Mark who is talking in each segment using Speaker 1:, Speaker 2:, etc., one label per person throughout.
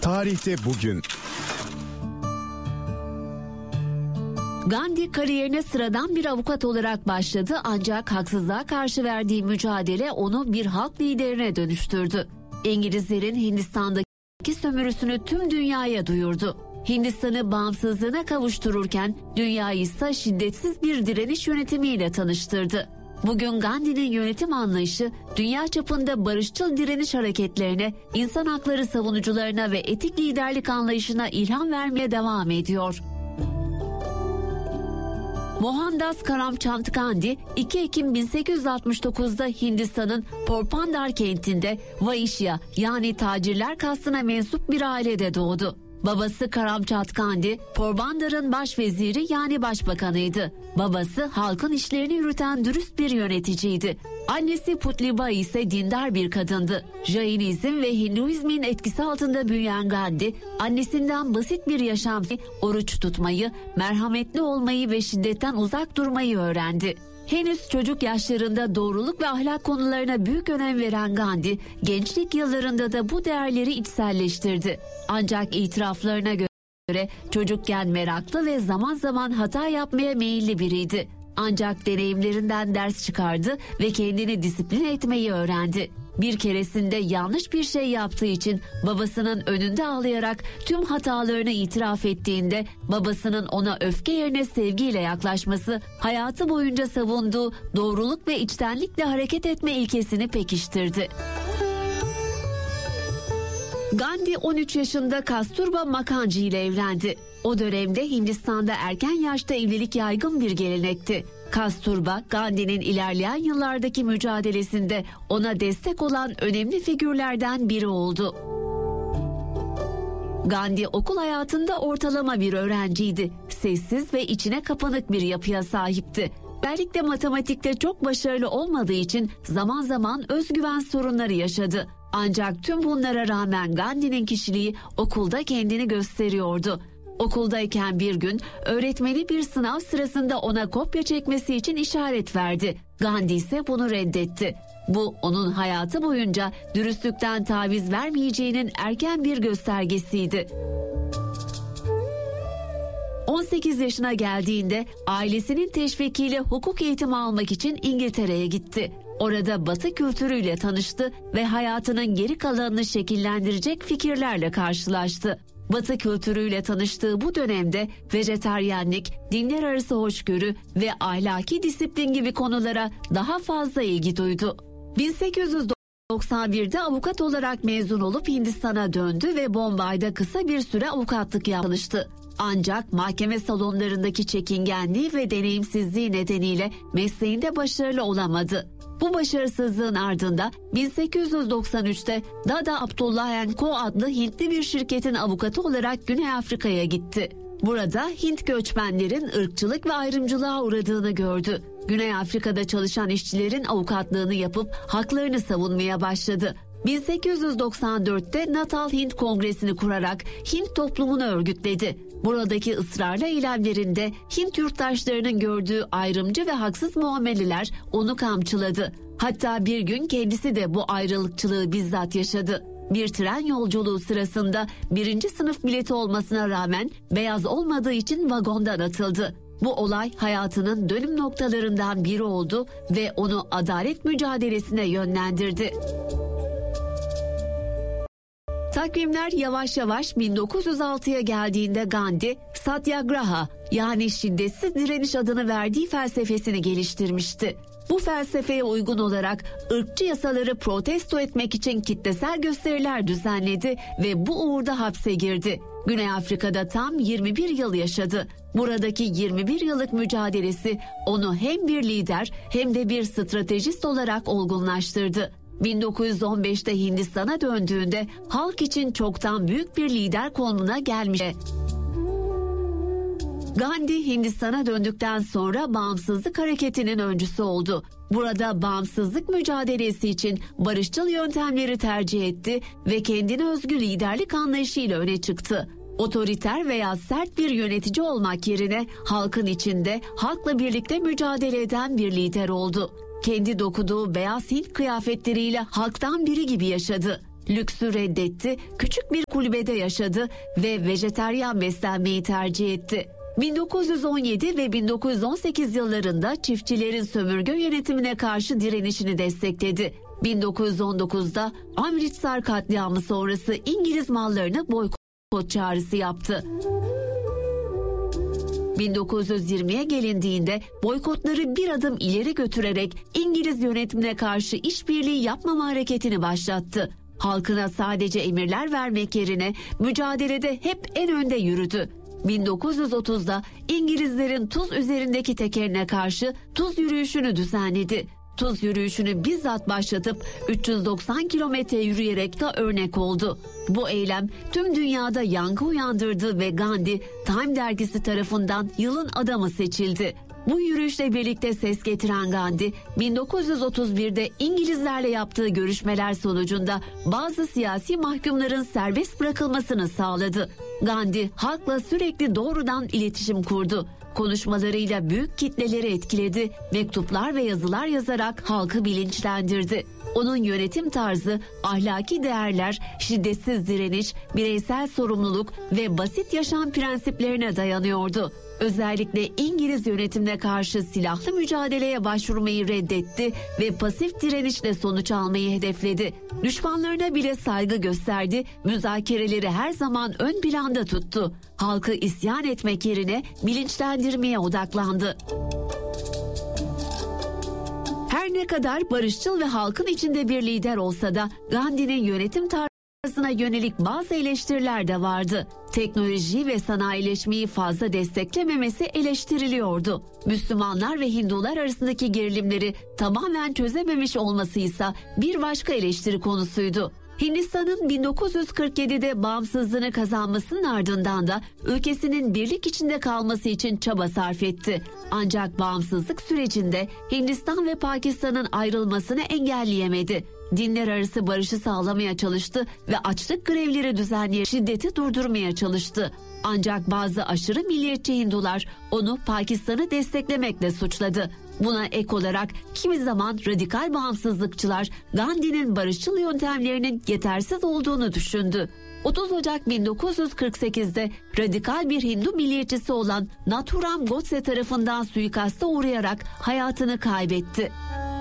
Speaker 1: Tarihte bugün.
Speaker 2: Gandhi kariyerine sıradan bir avukat olarak başladı ancak haksızlığa karşı verdiği mücadele onu bir halk liderine dönüştürdü. İngilizlerin Hindistan'daki sömürüsünü tüm dünyaya duyurdu. Hindistan'ı bağımsızlığına kavuştururken dünyayı ise şiddetsiz bir direniş yönetimiyle tanıştırdı. Bugün Gandhi'nin yönetim anlayışı dünya çapında barışçıl direniş hareketlerine, insan hakları savunucularına ve etik liderlik anlayışına ilham vermeye devam ediyor. Mohandas Karamchand Gandhi 2 Ekim 1869'da Hindistan'ın Porbandar kentinde Vaishya yani tacirler kastına mensup bir ailede doğdu. Babası Karamchand Gandhi, Porbandar'ın başveziri yani başbakanıydı. Babası halkın işlerini yürüten dürüst bir yöneticiydi. Annesi Putliba ise dindar bir kadındı. Jainizm ve Hinduizmin etkisi altında büyüyen Gandhi, annesinden basit bir yaşam, oruç tutmayı, merhametli olmayı ve şiddetten uzak durmayı öğrendi. Henüz çocuk yaşlarında doğruluk ve ahlak konularına büyük önem veren Gandhi, gençlik yıllarında da bu değerleri içselleştirdi. Ancak itiraflarına göre çocukken meraklı ve zaman zaman hata yapmaya meyilli biriydi. Ancak deneyimlerinden ders çıkardı ve kendini disiplin etmeyi öğrendi. Bir keresinde yanlış bir şey yaptığı için babasının önünde ağlayarak tüm hatalarını itiraf ettiğinde babasının ona öfke yerine sevgiyle yaklaşması, hayatı boyunca savunduğu doğruluk ve içtenlikle hareket etme ilkesini pekiştirdi. Gandhi 13 yaşında Kasturba Mukherjee ile evlendi. O dönemde Hindistan'da erken yaşta evlilik yaygın bir gelenekti. Kasturba, Gandhi'nin ilerleyen yıllardaki mücadelesinde ona destek olan önemli figürlerden biri oldu. Gandhi okul hayatında ortalama bir öğrenciydi. Sessiz ve içine kapanık bir yapıya sahipti. Özellikle matematikte çok başarılı olmadığı için zaman zaman özgüven sorunları yaşadı. Ancak tüm bunlara rağmen Gandhi'nin kişiliği okulda kendini gösteriyordu. Okuldayken bir gün öğretmeni bir sınav sırasında ona kopya çekmesi için işaret verdi. Gandhi ise bunu reddetti. Bu onun hayatı boyunca dürüstlükten taviz vermeyeceğinin erken bir göstergesiydi. 18 yaşına geldiğinde ailesinin teşvikiyle hukuk eğitimi almak için İngiltere'ye gitti. Orada Batı kültürüyle tanıştı ve hayatının geri kalanını şekillendirecek fikirlerle karşılaştı. Batı kültürüyle tanıştığı bu dönemde vejetaryenlik, dinler arası hoşgörü ve ahlaki disiplin gibi konulara daha fazla ilgi duydu. 1891'de avukat olarak mezun olup Hindistan'a döndü ve Bombay'da kısa bir süre avukatlık yapmıştı. Ancak mahkeme salonlarındaki çekingenliği ve deneyimsizliği nedeniyle mesleğinde başarılı olamadı. Bu başarısızlığın ardında 1893'te Dada Abdullah & Co adlı Hintli bir şirketin avukatı olarak Güney Afrika'ya gitti. Burada Hint göçmenlerin ırkçılık ve ayrımcılığa uğradığını gördü. Güney Afrika'da çalışan işçilerin avukatlığını yapıp haklarını savunmaya başladı. 1894'te Natal Hint Kongresi'ni kurarak Hint toplumunu örgütledi. Buradaki ısrarlı eylemlerinde Hint yurttaşlarının gördüğü ayrımcı ve haksız muameleler onu kamçıladı. Hatta bir gün kendisi de bu ayrılıkçılığı bizzat yaşadı. Bir tren yolculuğu sırasında 1. sınıf bileti olmasına rağmen beyaz olmadığı için vagondan atıldı. Bu olay hayatının dönüm noktalarından biri oldu ve onu adalet mücadelesine yönlendirdi. Takvimler yavaş yavaş 1906'ya geldiğinde Gandhi, Satyagraha yani şiddetsiz direniş adını verdiği felsefesini geliştirmişti. Bu felsefeye uygun olarak ırkçı yasaları protesto etmek için kitlesel gösteriler düzenledi ve bu uğurda hapse girdi. Güney Afrika'da tam 21 yıl yaşadı. Buradaki 21 yıllık mücadelesi onu hem bir lider hem de bir stratejist olarak olgunlaştırdı. 1915'te Hindistan'a döndüğünde halk için çoktan büyük bir lider konumuna gelmişti. Gandhi Hindistan'a döndükten sonra bağımsızlık hareketinin öncüsü oldu. Burada bağımsızlık mücadelesi için barışçıl yöntemleri tercih etti ve kendine özgü liderlik anlayışıyla öne çıktı. Otoriter veya sert bir yönetici olmak yerine halkın içinde halkla birlikte mücadele eden bir lider oldu. Kendi dokuduğu beyaz Hint kıyafetleriyle halktan biri gibi yaşadı. Lüksü reddetti, küçük bir kulübede yaşadı ve vejeteryan beslenmeyi tercih etti. 1917 ve 1918 yıllarında çiftçilerin sömürge yönetimine karşı direnişini destekledi. 1919'da Amritsar katliamı sonrası İngiliz mallarını boykot çağrısı yaptı. 1920'ye gelindiğinde boykotları bir adım ileri götürerek İngiliz yönetimine karşı işbirliği yapmama hareketini başlattı. Halkına sadece emirler vermek yerine mücadelede hep en önde yürüdü. 1930'da İngilizlerin Tuz üzerindeki tekerine karşı Tuz yürüyüşünü düzenledi. Tuz yürüyüşünü bizzat başlatıp 390 kilometre yürüyerek de örnek oldu. Bu eylem tüm dünyada yankı uyandırdı ve Gandhi Time dergisi tarafından yılın adamı seçildi. Bu yürüyüşle birlikte ses getiren Gandhi, 1931'de İngilizlerle yaptığı görüşmeler sonucunda bazı siyasi mahkumların serbest bırakılmasını sağladı. Gandhi halkla sürekli doğrudan iletişim kurdu. Konuşmalarıyla büyük kitleleri etkiledi, mektuplar ve yazılar yazarak halkı bilinçlendirdi. Onun yönetim tarzı ahlaki değerler, şiddetsiz direniş, bireysel sorumluluk ve basit yaşam prensiplerine dayanıyordu. Özellikle İngiliz yönetimine karşı silahlı mücadeleye başvurmayı reddetti ve pasif direnişle sonuç almayı hedefledi. Düşmanlarına bile saygı gösterdi, müzakereleri her zaman ön planda tuttu. Halkı isyan etmek yerine bilinçlendirmeye odaklandı. Her ne kadar barışçıl ve halkın içinde bir lider olsa da Gandhi'nin yönetim tarzına yönelik bazı eleştiriler de vardı. Teknoloji ve sanayileşmeyi fazla desteklememesi eleştiriliyordu. Müslümanlar ve Hindular arasındaki gerilimleri tamamen çözememiş olması ise bir başka eleştiri konusuydu. Hindistan'ın 1947'de bağımsızlığını kazanmasının ardından da ülkesinin birlik içinde kalması için çaba sarf etti. Ancak bağımsızlık sürecinde Hindistan ve Pakistan'ın ayrılmasını engelleyemedi. Dinler arası barışı sağlamaya çalıştı ve açlık grevleri düzenleyerek şiddeti durdurmaya çalıştı. Ancak bazı aşırı milliyetçi Hindular onu Pakistan'ı desteklemekle suçladı. Buna ek olarak kimi zaman radikal bağımsızlıkçılar Gandhi'nin barışçıl yöntemlerinin yetersiz olduğunu düşündü. 30 Ocak 1948'de radikal bir Hindu milliyetçisi olan Nathuram Godse tarafından suikasta uğrayarak hayatını kaybetti.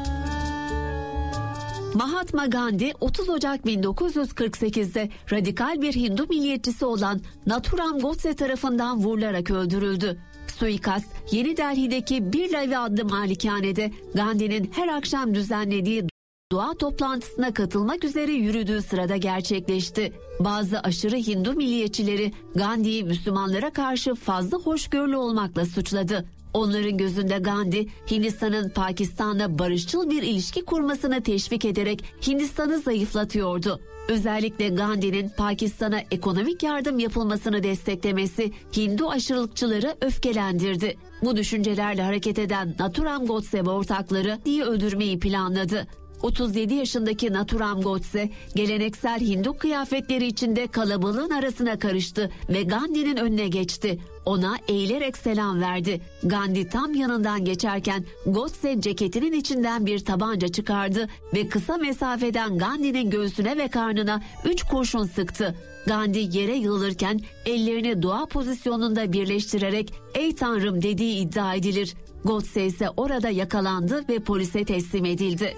Speaker 2: Mahatma Gandhi 30 Ocak 1948'de radikal bir Hindu milliyetçisi olan Nathuram Godse tarafından vurularak öldürüldü. Suikast Yeni Delhi'deki Bir Lavi adlı malikanede Gandhi'nin her akşam düzenlediği dua toplantısına katılmak üzere yürüdüğü sırada gerçekleşti. Bazı aşırı Hindu milliyetçileri Gandhi'yi Müslümanlara karşı fazla hoşgörülü olmakla suçladı. Onların gözünde Gandhi, Hindistan'ın Pakistan'la barışçıl bir ilişki kurmasını teşvik ederek Hindistan'ı zayıflatıyordu. Özellikle Gandhi'nin Pakistan'a ekonomik yardım yapılmasını desteklemesi Hindu aşırılıkçıları öfkelendirdi. Bu düşüncelerle hareket eden Nathuram Godse ve ortakları Gandhi'yi öldürmeyi planladı. 37 yaşındaki Nathuram Godse geleneksel Hindu kıyafetleri içinde kalabalığın arasına karıştı ve Gandhi'nin önüne geçti. Ona eğilerek selam verdi. Gandhi tam yanından geçerken Godse ceketinin içinden bir tabanca çıkardı ve kısa mesafeden Gandhi'nin göğsüne ve karnına 3 kurşun sıktı. Gandhi yere yığılırken ellerini dua pozisyonunda birleştirerek "Ey Tanrım" dediği iddia edilir. Godse ise orada yakalandı ve polise teslim edildi.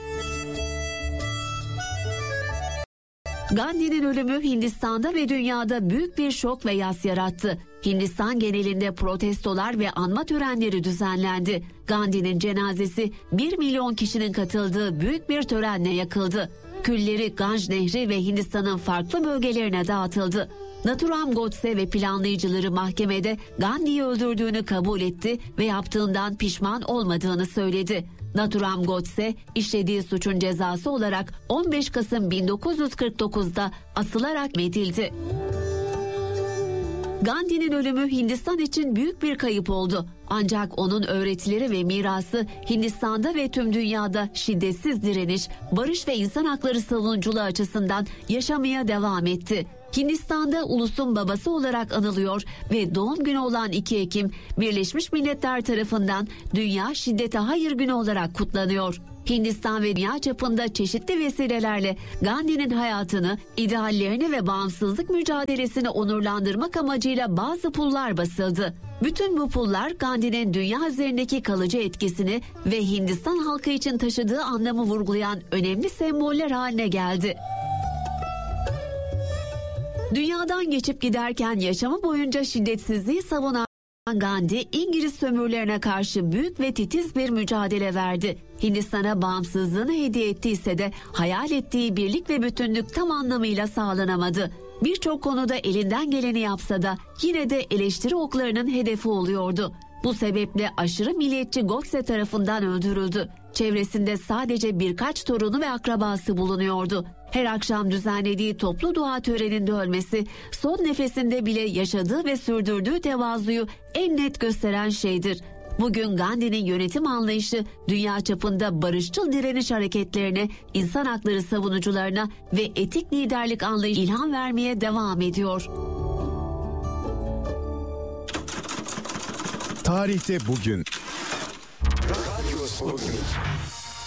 Speaker 2: Gandhi'nin ölümü Hindistan'da ve dünyada büyük bir şok ve yas yarattı. Hindistan genelinde protestolar ve anma törenleri düzenlendi. Gandhi'nin cenazesi 1 milyon kişinin katıldığı büyük bir törenle yakıldı. Külleri Ganj Nehri ve Hindistan'ın farklı bölgelerine dağıtıldı. Nathuram Godse ve planlayıcıları mahkemede Gandhi'yi öldürdüğünü kabul etti ve yaptığından pişman olmadığını söyledi. Nathuram Godse işlediği suçun cezası olarak 15 Kasım 1949'da asılarak medildi. Gandhi'nin ölümü Hindistan için büyük bir kayıp oldu. Ancak onun öğretileri ve mirası Hindistan'da ve tüm dünyada şiddetsiz direniş, barış ve insan hakları savunuculuğu açısından yaşamaya devam etti. Hindistan'da ulusun babası olarak anılıyor ve doğum günü olan 2 Ekim Birleşmiş Milletler tarafından Dünya Şiddete Hayır Günü olarak kutlanıyor. Hindistan ve dünya çapında çeşitli vesilelerle Gandhi'nin hayatını, ideallerini ve bağımsızlık mücadelesini onurlandırmak amacıyla bazı pullar basıldı. Bütün bu pullar Gandhi'nin dünya üzerindeki kalıcı etkisini ve Hindistan halkı için taşıdığı anlamı vurgulayan önemli semboller haline geldi. Dünyadan geçip giderken yaşamı boyunca şiddetsizliği savunan Gandhi, İngiliz sömürülerine karşı büyük ve titiz bir mücadele verdi. Hindistan'a bağımsızlığını hediye ettiyse de hayal ettiği birlik ve bütünlük tam anlamıyla sağlanamadı. Birçok konuda elinden geleni yapsa da yine de eleştiri oklarının hedefi oluyordu. Bu sebeple aşırı milliyetçi Godse tarafından öldürüldü. Çevresinde sadece birkaç torunu ve akrabası bulunuyordu. Her akşam düzenlediği toplu dua töreninde ölmesi, son nefesinde bile yaşadığı ve sürdürdüğü tevazuyu en net gösteren şeydir. Bugün Gandhi'nin yönetim anlayışı dünya çapında barışçıl direniş hareketlerine, insan hakları savunucularına ve etik liderlik anlayışı ilham vermeye devam ediyor.
Speaker 1: Tarihte bugün. Radyo Bugün.